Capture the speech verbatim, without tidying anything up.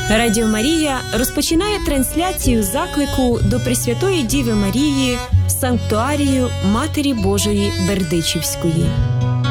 Радіо Марія розпочинає трансляцію заклику до Пресвятої Діви Марії в Санктуарію Матері Божої Бердичівської.